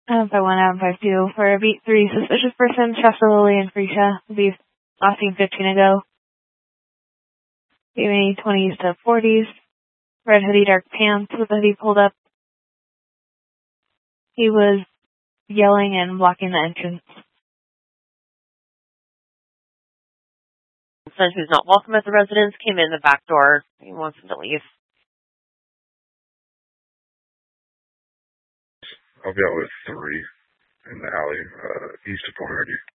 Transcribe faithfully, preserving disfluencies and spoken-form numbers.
Um, five one out five two for beat three suspicious person, Shasta Lily and Freesia. Will be last seen fifteen ago. Maybe twenties to forties. Red hoodie, dark pants with the hoodie pulled up. He was yelling and blocking the entrance. Says he's not welcome at the residence, came in the back door. He wants him to leave. I'll be out with three in the alley, uh, east of four hundred.